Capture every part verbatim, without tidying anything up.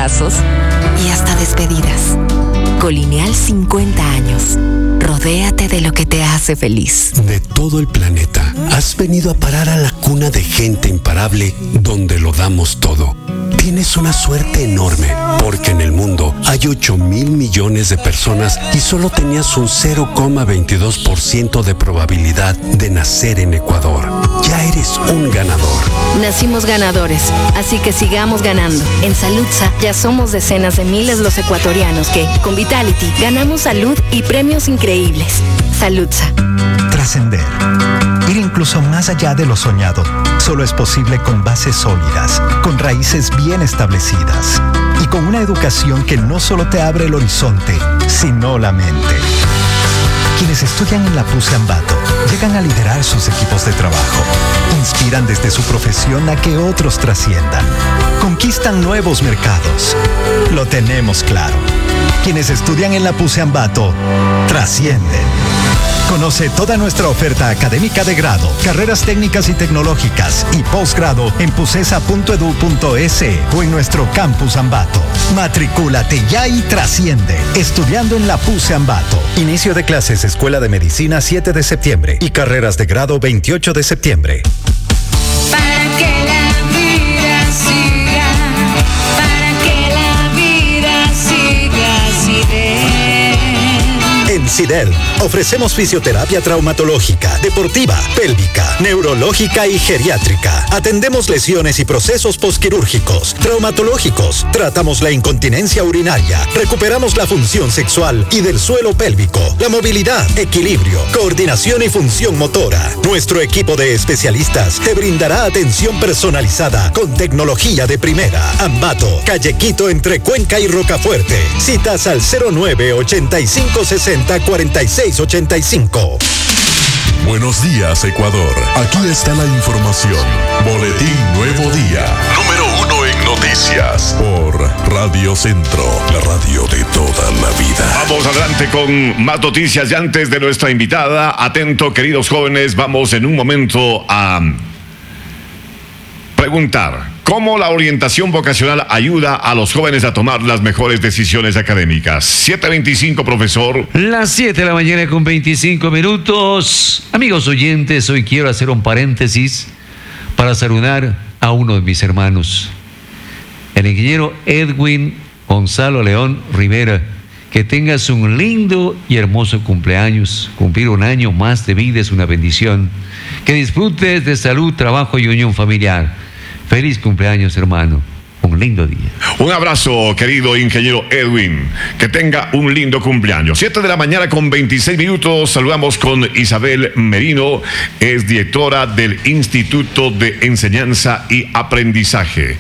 abrazos y hasta despedidas. Con Lineal cincuenta años, rodéate de lo que te hace feliz. De todo el planeta, has venido a parar a la cuna de gente imparable donde lo damos todo. Tienes una suerte enorme, porque en el mundo hay ocho mil millones de personas y solo tenías un cero coma veintidós por ciento de probabilidad de nacer en Ecuador. Ya eres un ganador. Nacimos ganadores, así que sigamos ganando. En Saludsa ya somos decenas de miles los ecuatorianos que, con Vitality, ganamos salud y premios increíbles. Saludsa. Trascender. Ir incluso más allá de lo soñado solo es posible con bases sólidas, con raíces bien establecidas y con una educación que no solo te abre el horizonte, sino la mente. Quienes estudian en la PUCE Ambato llegan a liderar sus equipos de trabajo, inspiran desde su profesión a que otros trasciendan, conquistan nuevos mercados. Lo tenemos claro. Quienes estudian en la PUCE Ambato trascienden. Conoce toda nuestra oferta académica de grado, carreras técnicas y tecnológicas y posgrado en pucesa punto edu punto es o en nuestro campus Ambato. Matricúlate ya y trasciende. Estudiando en la PUCE Ambato. Inicio de clases Escuela de Medicina siete de septiembre y carreras de grado veintiocho de septiembre. Para que la vida siga, para que la vida siga así de... En Sidel ofrecemos fisioterapia traumatológica, deportiva, pélvica, neurológica y geriátrica. Atendemos lesiones y procesos posquirúrgicos, traumatológicos. Tratamos la incontinencia urinaria. Recuperamos la función sexual y del suelo pélvico, la movilidad, equilibrio, coordinación y función motora. Nuestro equipo de especialistas te brindará atención personalizada con tecnología de primera. Ambato, Calle Quito entre Cuenca y Rocafuerte. Citas al cero nueve ochenta y cinco sesenta cuarenta y seis ochenta y cinco. Buenos días, Ecuador. Aquí está la información. Boletín Nuevo Día. Número uno en noticias. Por Radio Centro, la radio de toda la vida. Vamos adelante con más noticias. Y antes de nuestra invitada, atento, queridos jóvenes, vamos en un momento a preguntar cómo la orientación vocacional ayuda a los jóvenes a tomar las mejores decisiones académicas. siete veinticinco, profesor. Las siete de la mañana con veinticinco minutos. Amigos oyentes, hoy quiero hacer un paréntesis para saludar a uno de mis hermanos, el ingeniero Edwin Gonzalo León Rivera. Que tengas un lindo y hermoso cumpleaños. Cumplir un año más de vida es una bendición. Que disfrutes de salud, trabajo y unión familiar. Feliz cumpleaños, hermano. Un lindo día. Un abrazo, querido ingeniero Edwin. Que tenga un lindo cumpleaños. siete de la mañana con veintiséis minutos. Saludamos con Isabel Merino. Es directora del Instituto de Enseñanza y Aprendizaje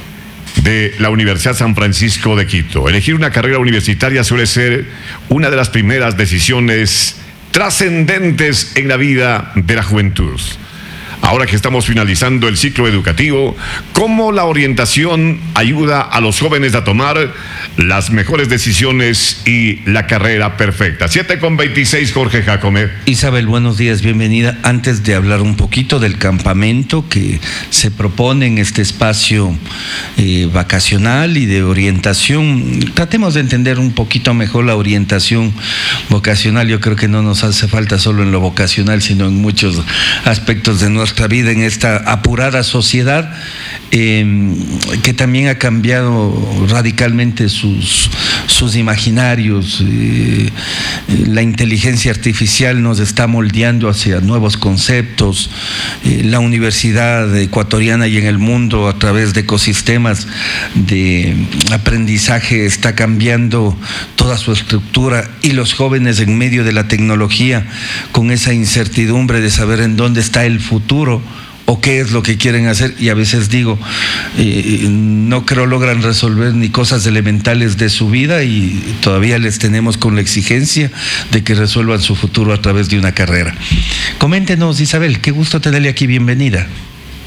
de la Universidad San Francisco de Quito. Elegir una carrera universitaria suele ser una de las primeras decisiones trascendentes en la vida de la juventud. Ahora que estamos finalizando el ciclo educativo, ¿cómo la orientación ayuda a los jóvenes a tomar las mejores decisiones y la carrera perfecta? siete con veintiséis, Jorge Jacome. Isabel, buenos días, bienvenida. Antes de hablar un poquito del campamento que se propone en este espacio eh, vacacional y de orientación, tratemos de entender un poquito mejor la orientación vocacional. Yo creo que no nos hace falta solo en lo vocacional, sino en muchos aspectos de nuestra vida en esta apurada sociedad eh, que también ha cambiado radicalmente sus, sus imaginarios. Eh, la inteligencia artificial nos está moldeando hacia nuevos conceptos. Eh, la universidad ecuatoriana y en el mundo a través de ecosistemas de aprendizaje está cambiando toda su estructura, y los jóvenes en medio de la tecnología con esa incertidumbre de saber en dónde está el futuro o qué es lo que quieren hacer, y a veces digo, eh, no creo logran resolver ni cosas elementales de su vida y todavía les tenemos con la exigencia de que resuelvan su futuro a través de una carrera. Coméntenos, Isabel, qué gusto tenerle aquí, bienvenida.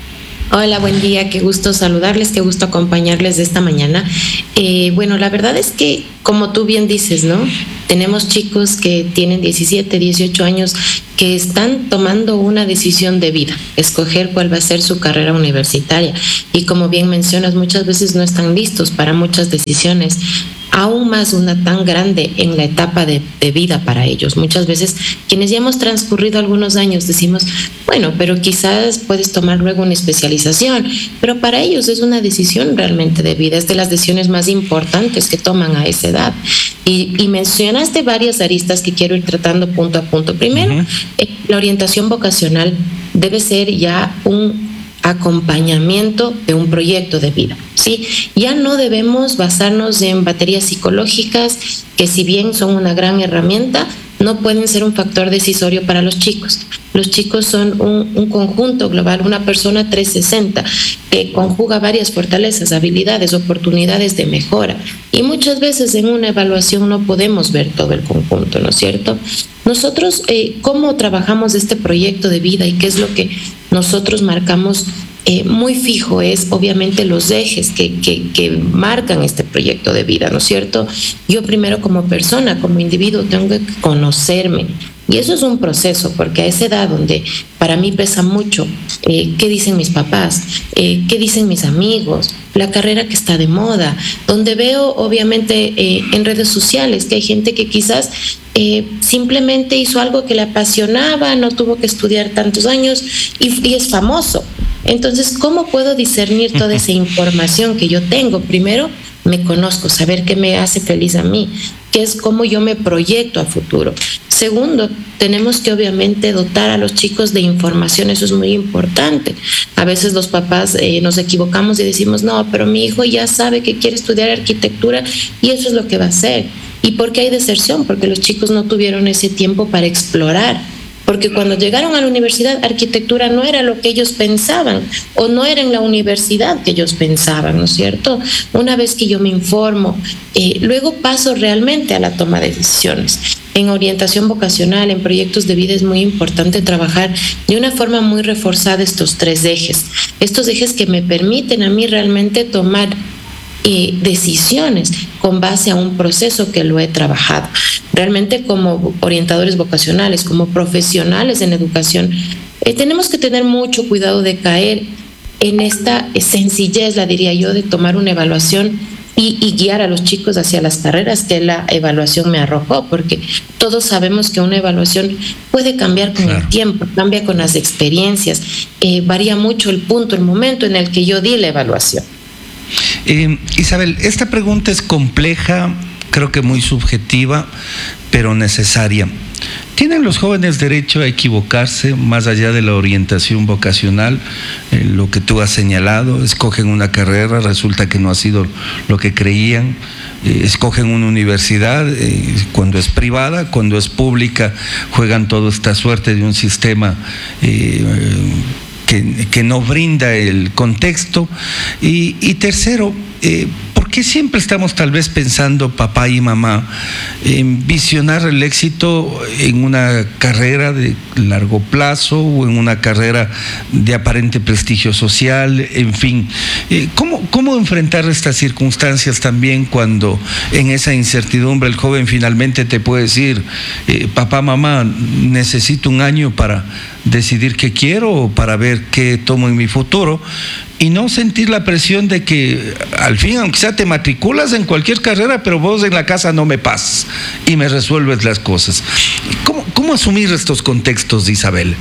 Hola, buen día, qué gusto saludarles, qué gusto acompañarles de esta mañana. Eh, bueno, la verdad es que, como tú bien dices, ¿no? Tenemos chicos que tienen diecisiete, dieciocho años que están tomando una decisión de vida, escoger cuál va a ser su carrera universitaria. Y como bien mencionas, muchas veces no están listos para muchas decisiones, aún más una tan grande en la etapa de, de vida para ellos. Muchas veces quienes ya hemos transcurrido algunos años decimos, bueno, pero quizás puedes tomar luego una especialización, pero para ellos es una decisión realmente de vida, es de las decisiones más importantes que toman a esa edad. Y, y mencionaste varias aristas que quiero ir tratando punto a punto. Primero, uh-huh. eh, la orientación vocacional debe ser ya un acompañamiento de un proyecto de vida, ¿sí? Ya no debemos basarnos en baterías psicológicas que, si bien son una gran herramienta, no pueden ser un factor decisorio para los chicos. Los chicos son un, un conjunto global, una persona trescientos sesenta que conjuga varias fortalezas, habilidades, oportunidades de mejora. Y muchas veces en una evaluación no podemos ver todo el conjunto, ¿no es cierto? Nosotros, eh, ¿cómo trabajamos este proyecto de vida y qué es lo que nosotros marcamos eh, muy fijo? Es obviamente los ejes que, que, que marcan este proyecto de vida, ¿no es cierto? Yo primero, como persona, como individuo, tengo que conocerme. Y eso es un proceso, porque a esa edad donde para mí pesa mucho eh, qué dicen mis papás, eh, qué dicen mis amigos, la carrera que está de moda, donde veo obviamente eh, en redes sociales que hay gente que quizás eh, simplemente hizo algo que le apasionaba, no tuvo que estudiar tantos años y, y es famoso. Entonces, ¿cómo puedo discernir toda esa información que yo tengo? Primero, me conozco, saber qué me hace feliz a mí, qué es cómo yo me proyecto a futuro. Segundo, tenemos que obviamente dotar a los chicos de información, eso es muy importante. A veces los papás eh, nos equivocamos y decimos, no, pero mi hijo ya sabe que quiere estudiar arquitectura y eso es lo que va a hacer. ¿Y por qué hay deserción? Porque los chicos no tuvieron ese tiempo para explorar. Porque cuando llegaron a la universidad, arquitectura no era lo que ellos pensaban o no era en la universidad que ellos pensaban, ¿no es cierto? Una vez que yo me informo, eh, luego paso realmente a la toma de decisiones. En orientación vocacional, en proyectos de vida, es muy importante trabajar de una forma muy reforzada estos tres ejes. Estos ejes que me permiten a mí realmente tomar Eh, decisiones con base a un proceso que lo he trabajado. Realmente, como orientadores vocacionales, como profesionales en educación, eh, tenemos que tener mucho cuidado de caer en esta sencillez, la diría yo, de tomar una evaluación y, y guiar a los chicos hacia las carreras que la evaluación me arrojó, porque todos sabemos que una evaluación puede cambiar con claro. el tiempo, cambia con las experiencias, eh, varía mucho el punto, el momento en el que yo di la evaluación. Eh, Isabel, esta pregunta es compleja, creo que muy subjetiva, pero necesaria. ¿Tienen los jóvenes derecho a equivocarse más allá de la orientación vocacional? Eh, lo que tú has señalado, escogen una carrera, resulta que no ha sido lo que creían, eh, escogen una universidad, eh, cuando es privada, cuando es pública, juegan toda esta suerte de un sistema eh, Que, que no brinda el contexto. Y, y tercero, eh, ¿por qué siempre estamos tal vez pensando, papá y mamá, en visionar el éxito en una carrera de largo plazo o en una carrera de aparente prestigio social? En fin, eh, ¿cómo, cómo enfrentar estas circunstancias también cuando en esa incertidumbre el joven finalmente te puede decir, eh, papá, mamá, necesito un año para decidir qué quiero o para ver qué tomo en mi futuro, y no sentir la presión de que al fin, aunque sea, te matriculas en cualquier carrera, pero vos en la casa no me pasas y me resuelves las cosas? ¿Cómo, cómo asumir estos contextos, Isabel?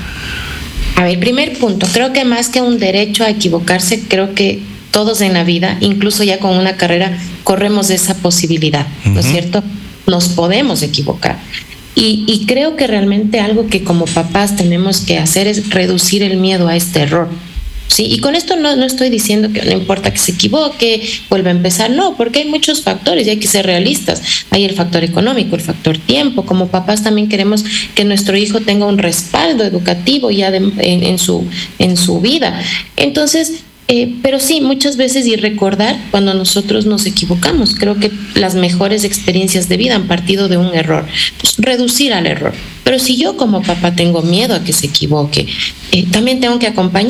A ver, primer punto, creo que más que un derecho a equivocarse, creo que todos en la vida, incluso ya con una carrera, corremos esa posibilidad, ¿no es uh-huh. cierto? Nos podemos equivocar. Y, y creo que realmente algo que como papás tenemos que hacer es reducir el miedo a este error. Sí, y con esto no, no estoy diciendo que no importa que se equivoque, vuelva a empezar, no, porque hay muchos factores y hay que ser realistas. Hay el factor económico, el factor tiempo. Como papás también queremos que nuestro hijo tenga un respaldo educativo ya de, en, en, su, en su vida. Entonces, Eh, pero sí, muchas veces, y recordar cuando nosotros nos equivocamos. Creo que las mejores experiencias de vida han partido de un error. Pues, reducir al error. Pero si yo como papá tengo miedo a que se equivoque, eh, también tengo que acompañar.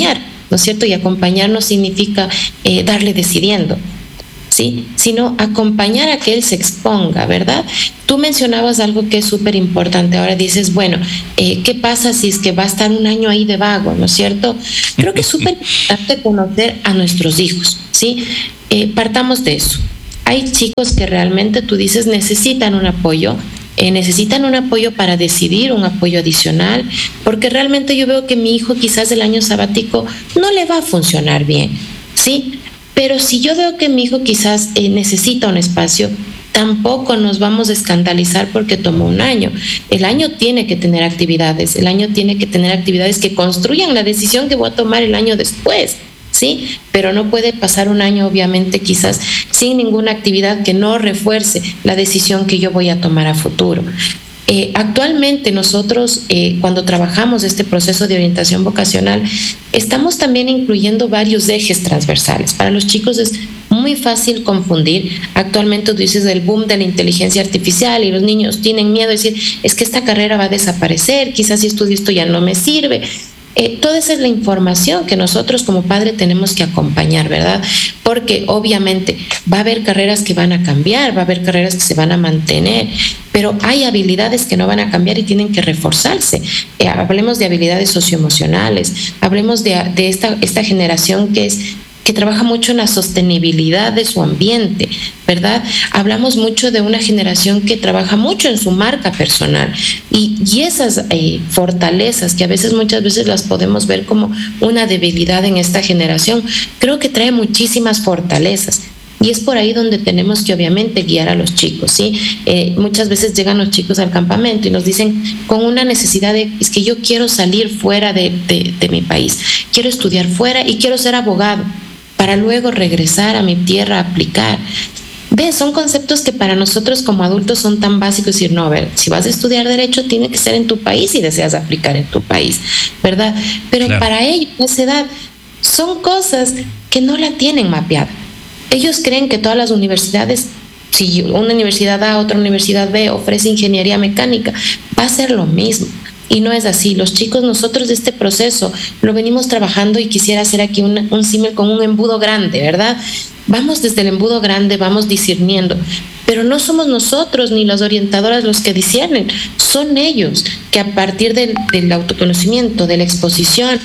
¿no es cierto? Y acompañar no significa eh, darle decidiendo, ¿sí? Sino acompañar a que él se exponga, ¿verdad? Tú mencionabas algo que es súper importante. Ahora dices, bueno, eh, ¿qué pasa si es que va a estar un año ahí de vago, ¿no es cierto? Creo que es súper importante conocer a nuestros hijos, ¿sí? Eh, partamos de eso. Hay chicos que realmente tú dices necesitan un apoyo, eh, necesitan un apoyo para decidir, un apoyo adicional, porque realmente yo veo que mi hijo quizás el año sabático no le va a funcionar bien, ¿sí? Pero si yo veo que mi hijo quizás eh, necesita un espacio, tampoco nos vamos a escandalizar porque tomó un año. El año tiene que tener actividades, el año tiene que tener actividades que construyan la decisión que voy a tomar el año después, ¿sí? Pero no puede pasar un año, obviamente, quizás sin ninguna actividad que no refuerce la decisión que yo voy a tomar a futuro. Eh, actualmente nosotros, eh, cuando trabajamos este proceso de orientación vocacional, estamos también incluyendo varios ejes transversales. Para los chicos es muy fácil confundir. Actualmente tú dices del boom de la inteligencia artificial y los niños tienen miedo de decir, es que esta carrera va a desaparecer, quizás si estudio esto ya no me sirve. Eh, toda esa es la información que nosotros como padre tenemos que acompañar, ¿verdad? Porque obviamente va a haber carreras que van a cambiar, va a haber carreras que se van a mantener, pero hay habilidades que no van a cambiar y tienen que reforzarse. Eh, hablemos de habilidades socioemocionales, hablemos de, de esta, esta generación que es que trabaja mucho en la sostenibilidad de su ambiente, ¿verdad? Hablamos mucho de una generación que trabaja mucho en su marca personal y, y esas eh, fortalezas que a veces, muchas veces las podemos ver como una debilidad en esta generación, creo que trae muchísimas fortalezas. Y es por ahí donde tenemos que obviamente guiar a los chicos, ¿sí? Eh, muchas veces llegan los chicos al campamento y nos dicen con una necesidad de, es que yo quiero salir fuera de, de, de mi país, quiero estudiar fuera y quiero ser abogado, para luego regresar a mi tierra a aplicar. Ve, son conceptos que para nosotros como adultos son tan básicos, decir, no, a ver, si vas a estudiar Derecho, tiene que ser en tu país y deseas aplicar en tu país, ¿verdad? Pero claro, para ellos, a esa edad, son cosas que no la tienen mapeada. Ellos creen que todas las universidades, si una universidad A, otra universidad B ofrece ingeniería mecánica, va a ser lo mismo. Y no es así. Los chicos, nosotros de este proceso lo venimos trabajando y quisiera hacer aquí un, un símil con un embudo grande, ¿verdad? Vamos desde el embudo grande, vamos discerniendo, pero no somos nosotros ni las orientadoras los que disciernen, son ellos que a partir del, del autoconocimiento, de la exposición,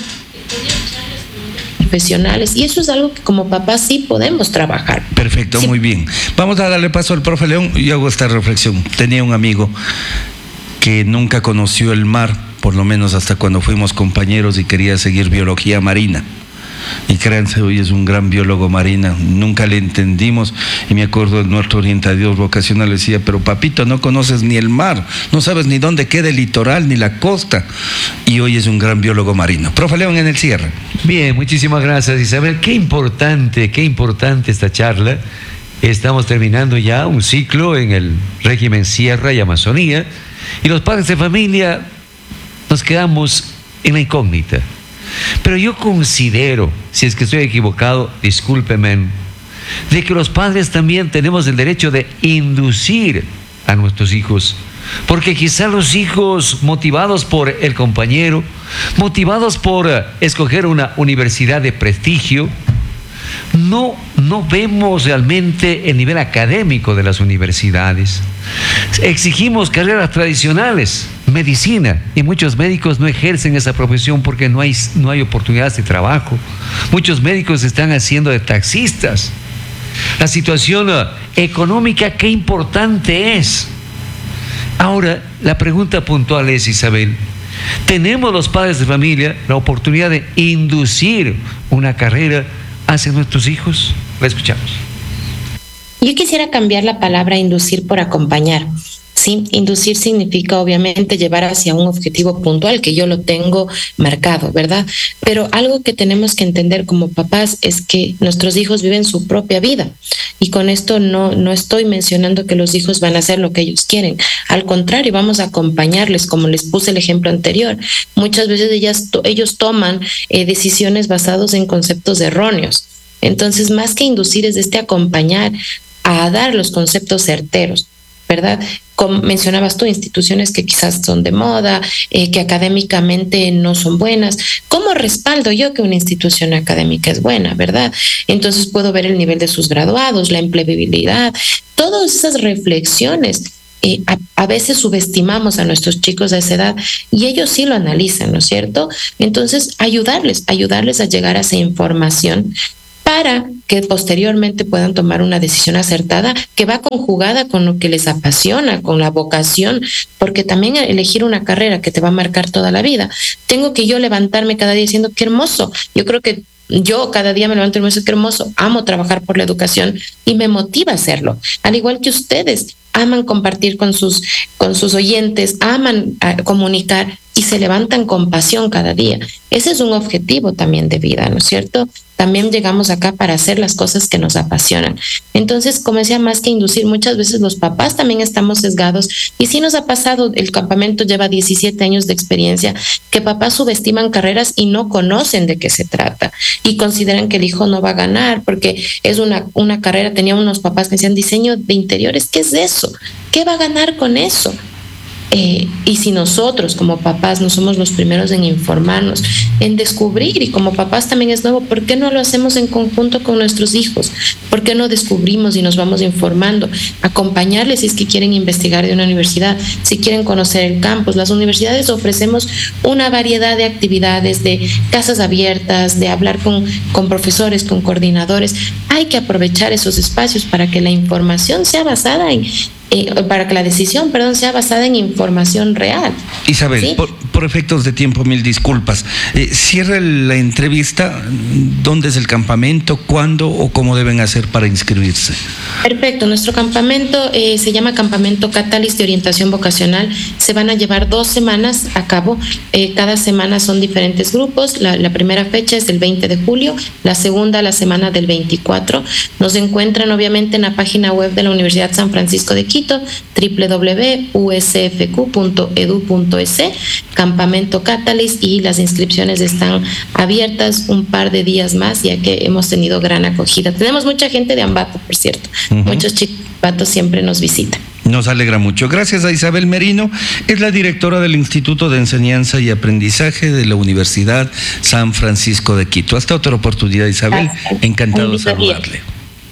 profesionales, y eso es algo que como papás sí podemos trabajar. Perfecto, sí. Muy bien. Vamos a darle paso al profe León. Yo hago esta reflexión. Tenía un amigo que nunca conoció el mar, por lo menos hasta cuando fuimos compañeros, y quería seguir biología marina. Y créanse, hoy es un gran biólogo marino, nunca le entendimos, y me acuerdo de nuestro orientador vocacional decía, pero papito, no conoces ni el mar, no sabes ni dónde queda el litoral, ni la costa, y hoy es un gran biólogo marino. Profe León, en el cierre. Bien, muchísimas gracias, Isabel. Qué importante, qué importante esta charla. Estamos terminando ya un ciclo en el régimen Sierra y Amazonía, y los padres de familia nos quedamos en la incógnita. Pero yo considero, si es que estoy equivocado, discúlpeme, de que los padres también tenemos el derecho de inducir a nuestros hijos, porque quizá los hijos, motivados por el compañero, motivados por uh, escoger una universidad de prestigio, no, no vemos realmente el nivel académico de las universidades. Exigimos carreras tradicionales, medicina, y muchos médicos no ejercen esa profesión porque no hay, no hay oportunidades de trabajo. Muchos médicos están haciendo de taxistas. La situación uh, económica, qué importante es. Ahora, la pregunta puntual es, Isabel, ¿tenemos los padres de familia la oportunidad de inducir una carrera hacia nuestros hijos? La escuchamos. Yo quisiera cambiar la palabra inducir por acompañar. Sí, inducir significa obviamente llevar hacia un objetivo puntual que yo lo tengo marcado, ¿verdad? Pero algo que tenemos que entender como papás es que nuestros hijos viven su propia vida. Y con esto no, no estoy mencionando que los hijos van a hacer lo que ellos quieren. Al contrario, vamos a acompañarles, como les puse el ejemplo anterior. Muchas veces ellas, ellos toman eh, decisiones basadas en conceptos erróneos. Entonces, más que inducir es este acompañar a dar los conceptos certeros. ¿verdad? Como mencionabas tú, instituciones que quizás son de moda, eh, que académicamente no son buenas. ¿Cómo respaldo yo que una institución académica es buena, verdad? Entonces puedo ver el nivel de sus graduados, la empleabilidad, todas esas reflexiones. Eh, a, a veces subestimamos a nuestros chicos a esa edad y ellos sí lo analizan, ¿no es cierto? Entonces, ayudarles, ayudarles a llegar a esa información para que posteriormente puedan tomar una decisión acertada que va conjugada con lo que les apasiona, con la vocación, porque también elegir una carrera que te va a marcar toda la vida. Tengo que yo levantarme cada día diciendo, qué hermoso. Yo creo que yo cada día me levanto y me digo, qué hermoso, amo trabajar por la educación y me motiva a hacerlo. Al igual que ustedes, aman compartir con sus, con sus oyentes, aman uh, comunicar y se levantan con pasión cada día. Ese es un objetivo también de vida, ¿no es cierto? También llegamos acá para hacer las cosas que nos apasionan. Entonces, como decía, más que inducir, muchas veces los papás también estamos sesgados y sí nos ha pasado, el campamento lleva diecisiete años de experiencia, que papás subestiman carreras y no conocen de qué se trata y consideran que el hijo no va a ganar porque es una, una carrera. Tenía unos papás que decían, diseño de interiores, ¿qué es eso? ¿Qué va a ganar con eso? Eh, y si nosotros como papás no somos los primeros en informarnos, en descubrir, y como papás también es nuevo, ¿por qué no lo hacemos en conjunto con nuestros hijos? ¿Por qué no descubrimos y nos vamos informando? Acompañarles si es que quieren investigar de una universidad, si quieren conocer el campus. Las universidades ofrecemos una variedad de actividades, de casas abiertas, de hablar con, con profesores, con coordinadores. Hay que aprovechar esos espacios para que la información sea basada en Eh, para que la decisión, perdón, sea basada en información real. Isabel, ¿sí? por, por efectos de tiempo, mil disculpas. Eh, cierra la entrevista. ¿Dónde es el campamento? ¿Cuándo o cómo deben hacer para inscribirse? Perfecto. Nuestro campamento eh, se llama Campamento Catalyst de Orientación Vocacional. Se van a llevar dos semanas a cabo. Eh, cada semana son diferentes grupos. La, la primera fecha es el veinte de julio, la segunda la semana del veinticuatro. Nos encuentran obviamente en la página web de la Universidad San Francisco de Quito, doble u doble u doble u punto u s f q punto e d u punto e s, Campamento Catalyst, y las inscripciones están abiertas un par de días más, ya que hemos tenido gran acogida. Tenemos mucha gente de Ambato, por cierto. Uh-huh. Muchos chicos de Ambato siempre nos visitan. Nos alegra mucho. Gracias a Isabel Merino, es la directora del Instituto de Enseñanza y Aprendizaje de la Universidad San Francisco de Quito. Hasta otra oportunidad, Isabel. Gracias. Encantado de saludarle.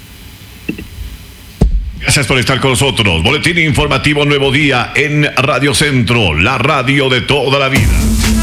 Gracias por estar con nosotros. Boletín informativo Nuevo Día en Radio Centro, la radio de toda la vida.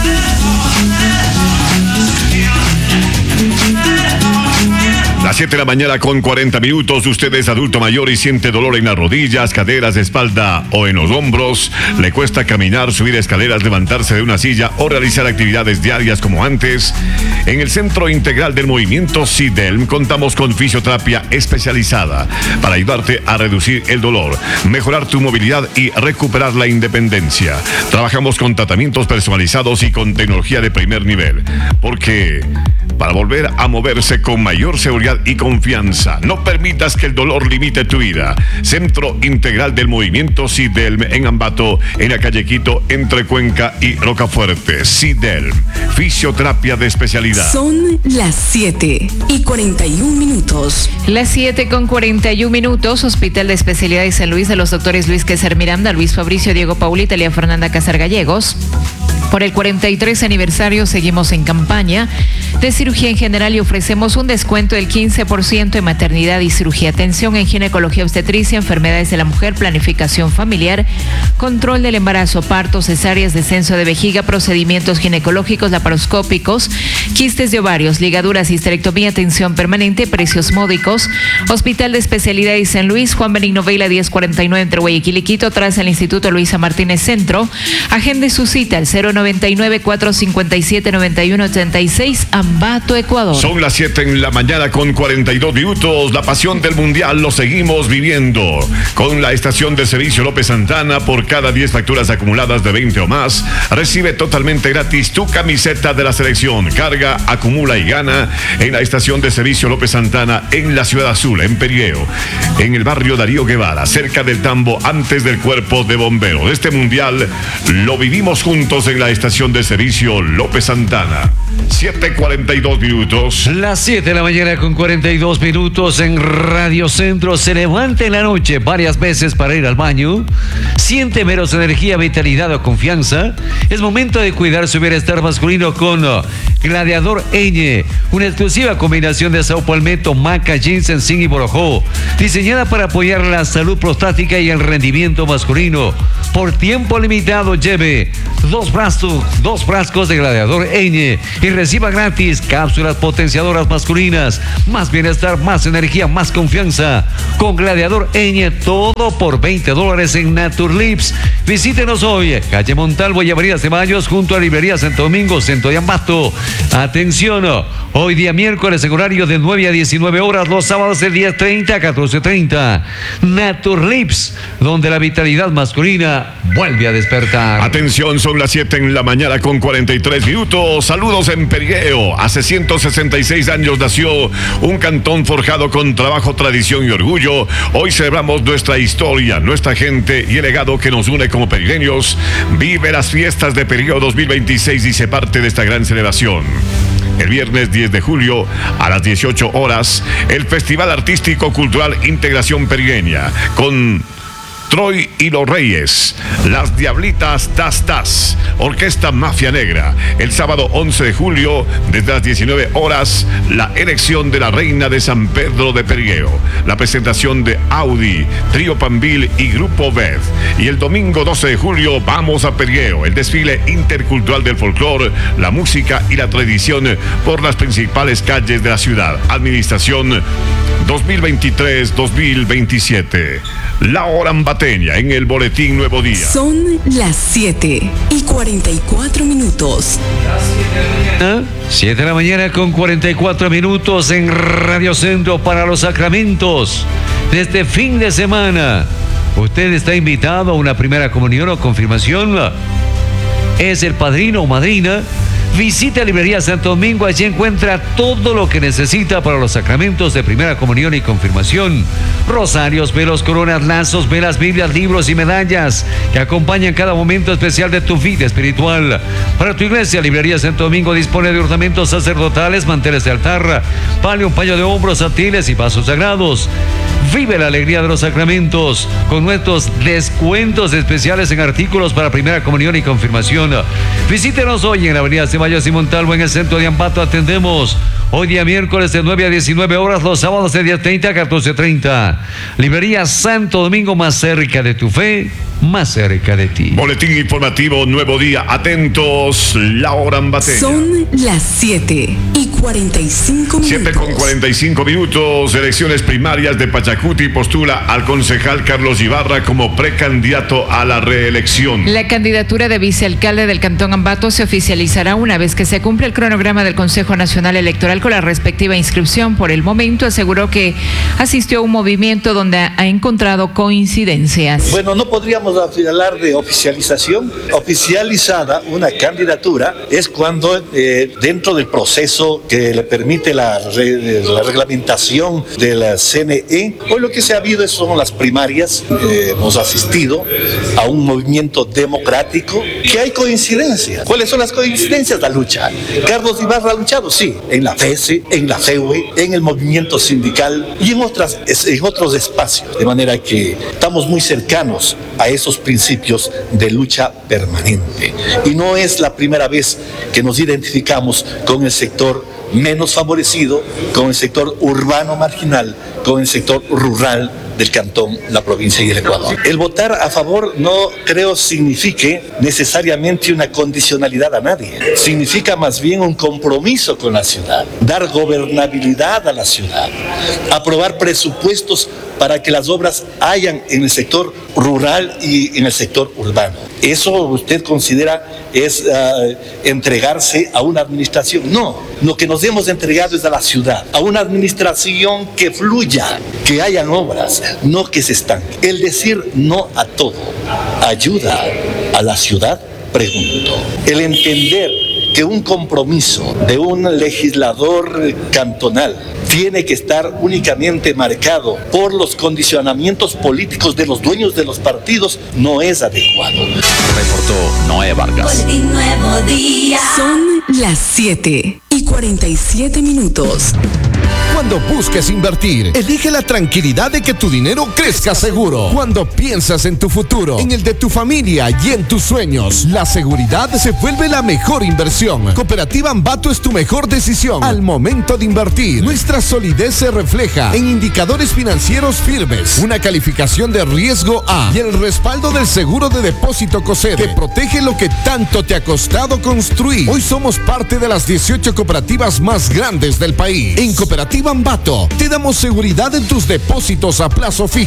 Las siete de la mañana con cuarenta minutos. Usted es adulto mayor y siente dolor en las rodillas, caderas, espalda o en los hombros. Le cuesta caminar, subir escaleras, levantarse de una silla o realizar actividades diarias como antes. En el Centro Integral del Movimiento SIDELM contamos con fisioterapia especializada para ayudarte a reducir el dolor, mejorar tu movilidad y recuperar la independencia. Trabajamos con tratamientos personalizados y con tecnología de primer nivel, porque para volver a moverse con mayor seguridad y confianza, no permitas que el dolor limite tu vida. Centro Integral del Movimiento SIDELM en Ambato, en la calle Quito, entre Cuenca y Rocafuerte. SIDELM, fisioterapia de especialidad. Son las siete y cuarenta y un minutos. Las siete con cuarenta y un minutos. Hospital de Especialidad de San Luis, de los doctores Luis Queser Miranda, Luis Fabricio, Diego Paulita, Lía Fernanda Casar Gallegos. Por el cuarenta y tres aniversario seguimos en campaña de cirugía en general y ofrecemos un descuento del quince por ciento en maternidad y cirugía, atención en ginecología, obstetricia, enfermedades de la mujer, planificación familiar, control del embarazo, partos, cesáreas, descenso de vejiga, procedimientos ginecológicos, laparoscópicos, quistes de ovarios, ligaduras, histerectomía, atención permanente, precios módicos. Hospital de Especialidad de San Luis, Juan Benigno Vela, diez cuarenta y nueve entre Guayaquil y Quito, tras el Instituto Luisa Martínez Centro. Agende su cita al cero noventa y nueve, cuatrocientos cincuenta y siete, noventa y uno ochenta y seis, Ambato, Ecuador. Son las siete en la mañana con cuarenta y dos minutos. La pasión del mundial lo seguimos viviendo con la estación de servicio López Santana. Por cada diez facturas acumuladas de veinte o más, recibe totalmente gratis tu camiseta de la selección. Carga, acumula y gana en la estación de servicio López Santana, en la Ciudad Azul, en Perieo, en el barrio Darío Guevara, cerca del Tambo, antes del cuerpo de bomberos. Este mundial lo vivimos juntos en la estación de servicio López Santana. siete cuarenta y dos minutos. Las siete de la mañana con cuarenta y dos minutos en Radio Centro. Se levanta en la noche varias veces para ir al baño. Siente menos energía, vitalidad o confianza. Es momento de cuidar su bienestar masculino con Gladiador Eñe, una exclusiva combinación de sao palmetto, maca, ginseng, zinc y borojó, diseñada para apoyar la salud prostática y el rendimiento masculino. Por tiempo limitado, lleve dos frascos, dos frascos de Gladiador Eñe y reciba gratis cápsulas potenciadoras masculinas. Más bienestar, más energía, más confianza. Con Gladiador Eñe, todo por veinte dólares en Naturlips. Visítenos hoy, calle Montalvo y Avenida Ceballos, junto a Librería Santo Domingo, Centro de Ambato. Atención, hoy día miércoles en horario de nueve a diecinueve horas, los sábados de diez treinta a catorce treinta. Naturlips, donde la vitalidad masculina vuelve a despertar. Atención, son las siete en la mañana con cuarenta y tres minutos. Saludos en Perigueo. Hace ciento sesenta y seis años nació un cantón forjado con trabajo, tradición y orgullo. Hoy celebramos nuestra historia, nuestra gente y el legado que nos une como perigueños. Vive las fiestas de Perigueo dos mil veintiséis y se parte de esta gran celebración. El viernes diez de julio a las dieciocho horas, el Festival Artístico Cultural Integración Perigueña con Troy y los Reyes, Las Diablitas Tas Tas, Orquesta Mafia Negra. El sábado once de julio, desde las diecinueve horas, la elección de la Reina de San Pedro de Perigueo, la presentación de Audi, Trío Pambil y Grupo Beth. Y el domingo doce de julio, vamos a Perigueo, el desfile intercultural del folclor, la música y la tradición por las principales calles de la ciudad. Administración dos mil veintitrés dos mil veintisiete. La hora ambateña en el Boletín Nuevo Día. Son las siete y cuarenta y cuatro minutos. siete de la mañana con cuarenta y cuatro minutos en Radio Centro para los sacramentos. De este fin de semana, usted está invitado a una primera comunión o confirmación. Es el padrino o madrina. Visita Librería Santo Domingo, allí encuentra todo lo que necesita para los sacramentos de primera comunión y confirmación. Rosarios, velos, coronas, lazos, velas, Biblias, libros y medallas que acompañan cada momento especial de tu vida espiritual. Para tu iglesia, Librería Santo Domingo dispone de ornamentos sacerdotales, manteles de altar, palio, un paño de hombros, satiles y vasos sagrados. Vive la alegría de los sacramentos con nuestros descuentos especiales en artículos para primera comunión y confirmación. Visítenos hoy en la Avenida Ceballos y Montalvo, en el centro de Ambato. Atendemos hoy día miércoles de nueve a diecinueve horas, los sábados de diez treinta a catorce treinta. Librería Santo Domingo, más cerca de tu fe, más cerca de ti. Boletín informativo Nuevo Día. Atentos, la hora ambateña. Son las siete y cuarenta y cinco minutos. siete con cuarenta y cinco minutos. Elecciones primarias de Pachacuti postula al concejal Carlos Ibarra como precandidato a la reelección. La candidatura de vicealcalde del Cantón Ambato se oficializará una vez que se cumpla el cronograma del Consejo Nacional Electoral con la respectiva inscripción. Por el momento aseguró que asistió a un movimiento donde ha encontrado coincidencias. Bueno, no podríamos hablar de oficialización. Oficializada una candidatura es cuando eh, dentro del proceso que le permite la, re, la reglamentación de la C N E, hoy lo que se ha habido son las primarias. Eh, hemos asistido a un movimiento democrático que hay coincidencias. ¿Cuáles son las coincidencias? La lucha. Carlos Ibarra ha luchado, sí, en la F E S E, en la F E U E, en el movimiento sindical y en, otras, en otros espacios. De manera que estamos muy cercanos a esos principios de lucha permanente. Y no es la primera vez que nos identificamos con el sector menos favorecido, con el sector urbano marginal, con el sector rural del cantón, la provincia y el Ecuador. El votar a favor no creo signifique necesariamente una condicionalidad a nadie. Significa más bien un compromiso con la ciudad, dar gobernabilidad a la ciudad, aprobar presupuestos para que las obras hayan en el sector rural y en el sector urbano. ¿Eso usted considera es uh, entregarse a una administración? No, lo que nos hemos entregado es a la ciudad, a una administración que fluya, que hayan obras, no que se estanque. El decir no a todo ayuda a la ciudad, pregunto. El entender que un compromiso de un legislador cantonal tiene que estar únicamente marcado por los condicionamientos políticos de los dueños de los partidos no es adecuado. Reportó Noé Vargas. Son Las siete y cuarenta y siete minutos. Cuando busques invertir, elige la tranquilidad de que tu dinero crezca seguro. Cuando piensas en tu futuro, en el de tu familia y en tus sueños, la seguridad se vuelve la mejor inversión. Cooperativa Ambato es tu mejor decisión al momento de invertir. Nuestra solidez se refleja en indicadores financieros firmes, una calificación de riesgo A y el respaldo del seguro de depósito COSEDE, que protege lo que tanto te ha costado construir. Hoy somos parte de las dieciocho cooperativas más grandes del país. En Cooperativa Ambato te damos seguridad en tus depósitos a plazo fijo.